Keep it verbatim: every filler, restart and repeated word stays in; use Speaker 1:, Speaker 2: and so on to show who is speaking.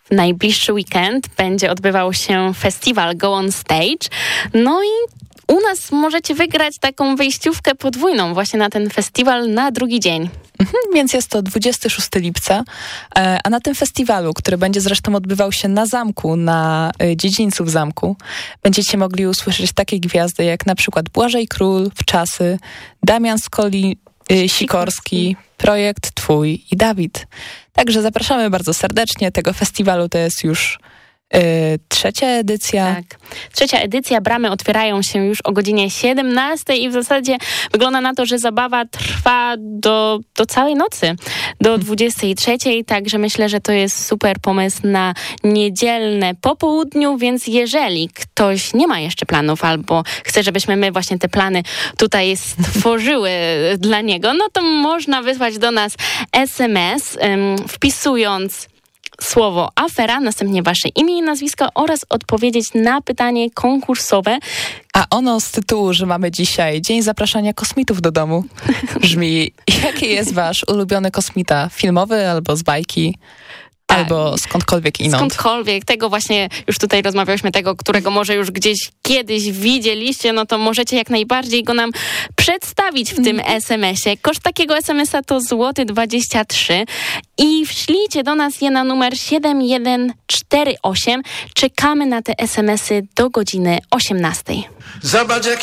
Speaker 1: w najbliższy weekend będzie odbywał się festiwal Go On Stage. No i u nas możecie wygrać taką wejściówkę podwójną właśnie na ten festiwal na drugi dzień.
Speaker 2: Mhm, więc jest to dwudziestego szóstego lipca, a na tym festiwalu, który będzie zresztą odbywał się na zamku, na dziedzińcu w zamku, będziecie mogli usłyszeć takie gwiazdy jak na przykład Błażej Król, Wczasy, Damian Skoli, Sikorski, Projekt Twój i Dawid. Także zapraszamy bardzo serdecznie. Tego festiwalu to jest już Yy, trzecia edycja.
Speaker 1: Tak. Trzecia edycja. Bramy otwierają się już o godzinie siedemnastej i w zasadzie wygląda na to, że zabawa trwa do, do całej nocy, do dwudziestej trzeciej, także myślę, że to jest super pomysł na niedzielne po południu, więc jeżeli ktoś nie ma jeszcze planów albo chce, żebyśmy my właśnie te plany tutaj stworzyły dla niego, no to można wysłać do nas es em es, um, wpisując słowo afera, następnie wasze imię i nazwisko oraz odpowiedzieć na pytanie konkursowe.
Speaker 2: A ono z tytułu, że mamy dzisiaj Dzień Zapraszania Kosmitów do domu, brzmi: jaki jest wasz ulubiony kosmita? Filmowy albo z bajki? Tak. Albo skądkolwiek inąd.
Speaker 1: Skądkolwiek. Tego właśnie już tutaj rozmawialiśmy, tego, którego może już gdzieś kiedyś widzieliście, no to możecie jak najbardziej go nam przedstawić w tym es em esie. Koszt takiego es em esa to złoty dwadzieścia trzy i wślijcie do nas je na numer siedem jeden cztery osiem. Czekamy na te es em esy do godziny osiemnastej. Zobacz, jak